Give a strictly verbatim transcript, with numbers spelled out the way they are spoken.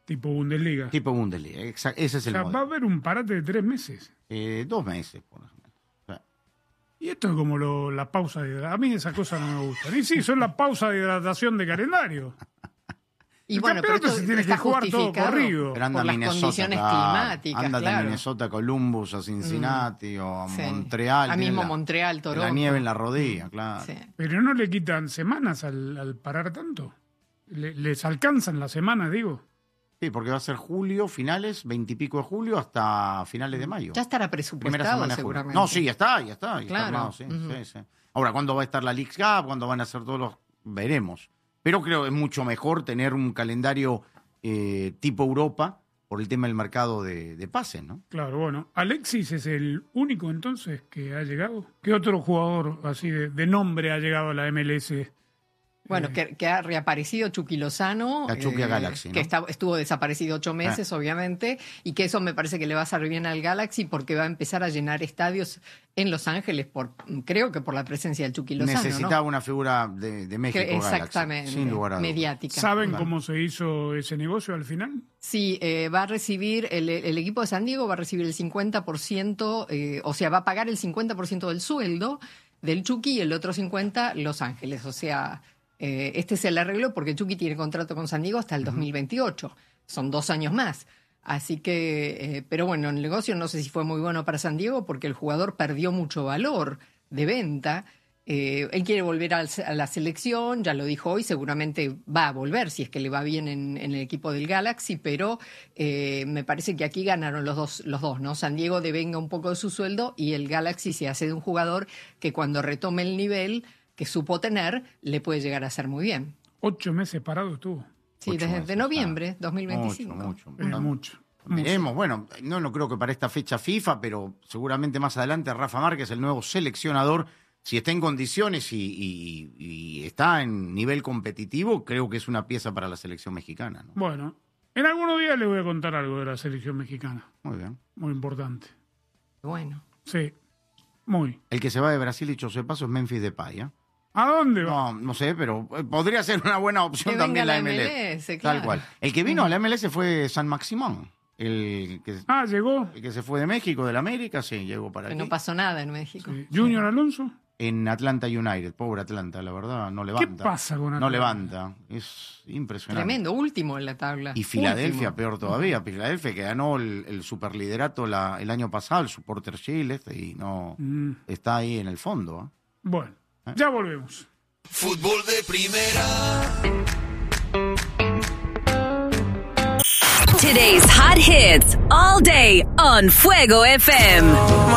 Tipo Bundesliga. Tipo Bundesliga, exacto. Ese es el O sea, modelo. va a haber un parate de tres meses. Eh, dos meses, por ejemplo. O sea, Y esto es como lo, la pausa de hidratación. A mí esas cosas no me gustan. Y sí, son la pausa de hidratación de calendario. Y El bueno, pero campeonato esto se tiene está que jugar todo justificado corrido. pero anda por a las Minnesota, condiciones claro. climáticas, Ándate a claro. Minnesota, a Columbus, a Cincinnati o a Sí. Montreal. A tiene mismo la- Montreal, Toronto. La nieve en la rodilla, claro. Sí. Pero no le quitan semanas al, al parar tanto. Le- les alcanzan las semanas, digo. Sí, porque va a ser julio, finales, veintipico de julio hasta finales de mayo. Ya estará Primera presupuestado semana de julio. seguramente. No, sí, ya está, ya está. Ya está Claro. armado, sí, Ujú. sí, sí. Ahora, ¿cuándo va a estar la Leagues Cup? ¿Cuándo van a ser todos los...? Veremos. Pero creo que es mucho mejor tener un calendario eh, tipo Europa por el tema del mercado de, de pases, ¿no? Claro, bueno. Alexis es el único entonces que ha llegado. ¿Qué otro jugador así de, de nombre ha llegado a la M L S? Bueno, que, que ha reaparecido Chucky Lozano, La Chucky a Galaxy, ¿no? que está- estuvo desaparecido ocho meses, obviamente, y que eso me parece que le va a hacer bien al Galaxy porque va a empezar a llenar estadios en Los Ángeles, por creo que por la presencia del Chucky Lozano, Necesitaba ¿no? una figura de, de México, Que- Galaxy, exactamente, sin lugar a dudas. mediática. ¿Saben Claro. cómo se hizo ese negocio al final? Sí, eh, va a recibir, el, el equipo de San Diego va a recibir el cincuenta por ciento, eh, o sea, va a pagar el cincuenta por ciento del sueldo del Chucky y el otro cincuenta por ciento Los Ángeles, o sea... Eh, este es el arreglo porque Chucky tiene contrato con San Diego hasta el dos mil veintiocho. Son dos años más. Así que, eh, pero bueno, el negocio no sé si fue muy bueno para San Diego porque el jugador perdió mucho valor de venta. Eh, él quiere volver al- a la selección, ya lo dijo hoy, seguramente va a volver si es que le va bien en, en el equipo del Galaxy, pero eh, me parece que aquí ganaron los dos, los dos, ¿no? San Diego devenga un poco de su sueldo y el Galaxy se hace de un jugador que cuando retome el nivel que supo tener, le puede llegar a ser muy bien. Ocho meses parado estuvo. Sí, Ocho desde meses, de noviembre claro. dos mil veinticinco. Mucho, mucho. Es mucho. mucho. Veremos, bueno, no, no creo que para esta fecha FIFA, pero seguramente más adelante Rafa Márquez, el nuevo seleccionador, si está en condiciones y, y- y está en nivel competitivo, creo que es una pieza para la selección mexicana, ¿no? Bueno, en algunos días les voy a contar algo de la selección mexicana. Muy bien. Muy importante. Bueno. Sí, muy. El que se va de Brasil, dicho sea de paso, es Memphis Depay, ¿eh? ¿A dónde va? No, no sé, pero eh, podría ser una buena opción Que también venga la la M L S. M L S, Tal claro. cual. El que vino a la M L S fue San Maximón, el que, Ah, llegó. el que se fue de México, de la América, sí, llegó para Que aquí. no pasó nada en México. Sí. Junior Alonso. En Atlanta United, pobre Atlanta, la verdad, no ¿Qué levanta. pasa con Atlanta? No levanta, es impresionante. Tremendo, último en la tabla. Y Filadelfia, Último. peor todavía. Filadelfia que ganó el, el superliderato la, el año pasado, el Supporter Shield, este, y no Mm, está ahí en el fondo. ¿eh? Bueno, ya volvemos. Fútbol de primera. Today's hot hits all day on Fuego F M.